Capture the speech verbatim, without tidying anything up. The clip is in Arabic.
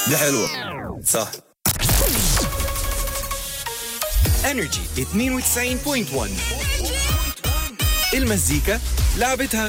دي حلوة صح. انرجي اثنين وتسعين فاصلة واحد المزيكا لعبتها.